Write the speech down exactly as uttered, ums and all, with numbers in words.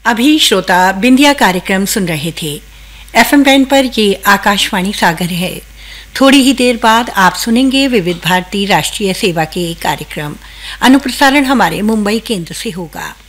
अभी श्रोता बिंदिया कार्यक्रम सुन रहे थे। एफएम बैंड पर ये आकाशवाणी सागर है। थोड़ी ही देर बाद आप सुनेंगे विविध भारती राष्ट्रीय सेवा के कार्यक्रम। अनुप्रसारण हमारे मुंबई केंद्र से होगा।